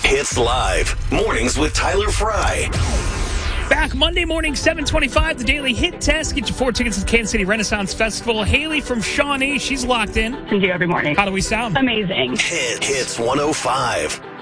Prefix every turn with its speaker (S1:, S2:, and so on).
S1: Hits Live. Mornings with Tyler Fry.
S2: Back Monday morning, 7:25, the Daily Hit Test. Get your 4 tickets to the Kansas City Renaissance Festival. Haley from Shawnee, she's locked in.
S3: I do every morning.
S2: How do we sound?
S3: Amazing.
S1: Hits 105.